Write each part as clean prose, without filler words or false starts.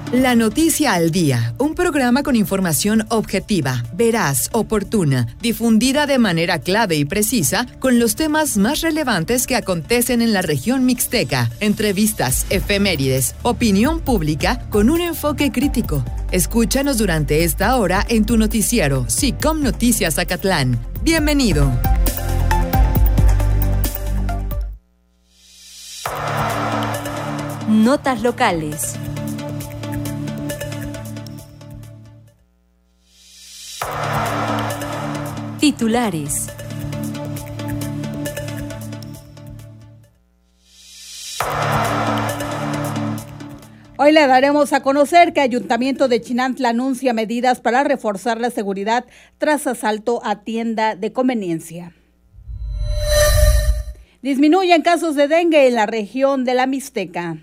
La Noticia al Día, un programa con información objetiva, veraz, oportuna, difundida de manera clave y precisa con los temas más relevantes que acontecen en la región mixteca, entrevistas, efemérides, opinión pública con un enfoque crítico. Escúchanos durante esta hora en tu noticiero SICOM Noticias Acatlán. Bienvenido. Notas locales. Titulares. Hoy le daremos a conocer que Ayuntamiento de Chinantla anuncia medidas para reforzar la seguridad tras asalto a tienda de conveniencia. Disminuyen casos de dengue en la región de la Mixteca.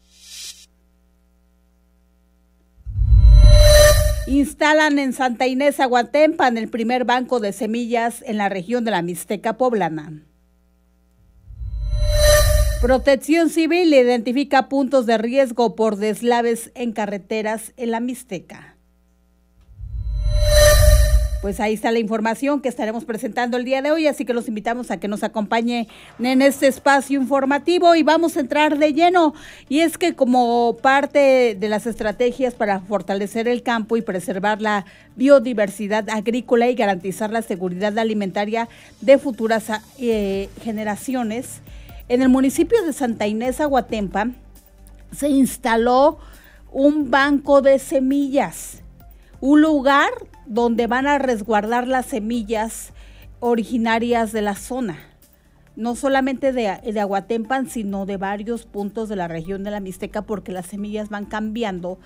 Instalan en Santa Inés Aguatempan el primer banco de semillas en la región de la Mixteca poblana. Protección Civil identifica puntos de riesgo por deslaves en carreteras en la Mixteca. Pues ahí está la información que estaremos presentando el día de hoy, así que los invitamos a que nos acompañe en este espacio informativo y vamos a entrar de lleno. Y es que como parte de las estrategias para fortalecer el campo y preservar la biodiversidad agrícola y garantizar la seguridad alimentaria de futuras generaciones, en el municipio de Santa Inés Aguatempan se instaló un banco de semillas, un lugar donde van a resguardar las semillas originarias de la zona, no solamente de Aguatempan, sino de varios puntos de la región de la Mixteca, porque las semillas van cambiando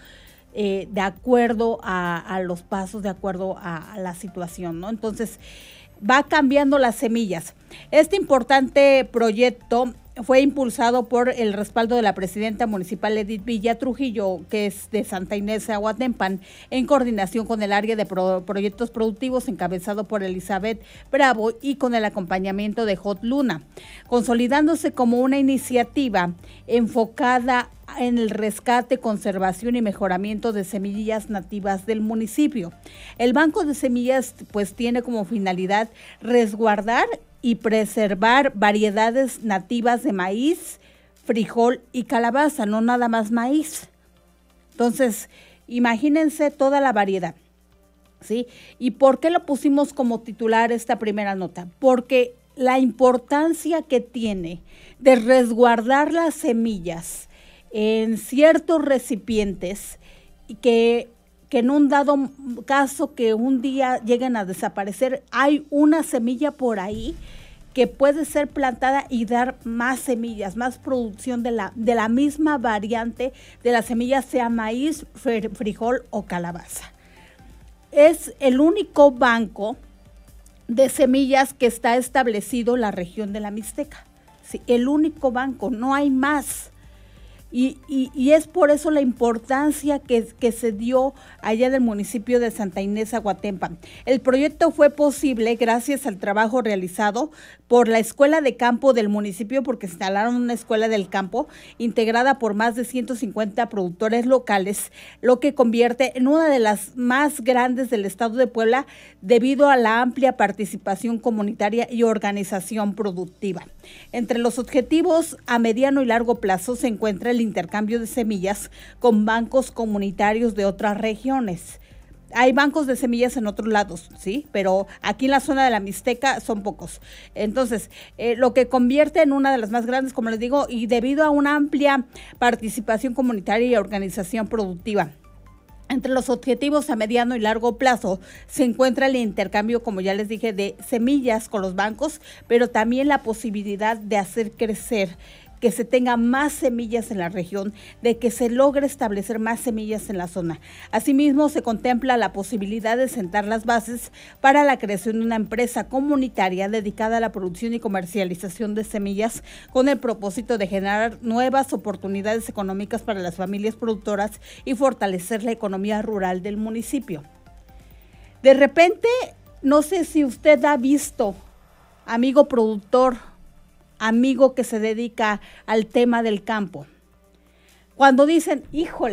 de acuerdo a los pasos, de acuerdo a la situación, ¿no? Entonces, va cambiando las semillas. Este importante proyecto fue impulsado por el respaldo de la presidenta municipal Edith Villa Trujillo, que es de Santa Inés Aguatempan, en coordinación con el área de proyectos productivos encabezado por Elizabeth Bravo y con el acompañamiento de Hot Luna, consolidándose como una iniciativa enfocada en el rescate, conservación y mejoramiento de semillas nativas del municipio. El banco de semillas pues tiene como finalidad resguardar y preservar variedades nativas de maíz, frijol y calabaza, no nada más maíz. Entonces, imagínense toda la variedad, ¿sí? ¿Y por qué lo pusimos como titular esta primera nota? Porque la importancia que tiene de resguardar las semillas en ciertos recipientes y que en un dado caso que un día lleguen a desaparecer, hay una semilla por ahí que puede ser plantada y dar más semillas, más producción de la misma variante de la semilla, sea maíz, frijol o calabaza. Es el único banco de semillas que está establecido en la región de la Mixteca. Sí, el único banco, no hay más. Y es por eso la importancia que se dio allá del municipio de Santa Inés Aguatempan. El proyecto fue posible gracias al trabajo realizado por la Escuela de Campo del municipio, porque instalaron una escuela del campo integrada por más de 150 productores locales, lo que convierte en una de las más grandes del estado de Puebla debido a la amplia participación comunitaria y organización productiva. Entre los objetivos a mediano y largo plazo se encuentra el intercambio de semillas con bancos comunitarios de otras regiones. Hay bancos de semillas en otros lados, sí, pero aquí en la zona de la Mixteca son pocos. Entonces, lo que convierte en una de las más grandes, como les digo, y debido a una amplia participación comunitaria y organización productiva. Entre los objetivos a mediano y largo plazo se encuentra el intercambio, como ya les dije, de semillas con los bancos, pero también la posibilidad de hacer crecer, que se tenga más semillas en la región, de que se logre establecer más semillas en la zona. Asimismo, se contempla la posibilidad de sentar las bases para la creación de una empresa comunitaria dedicada a la producción y comercialización de semillas con el propósito de generar nuevas oportunidades económicas para las familias productoras y fortalecer la economía rural del municipio. De repente, no sé si usted ha visto, amigo productor, amigo que se dedica al tema del campo, cuando dicen, híjole,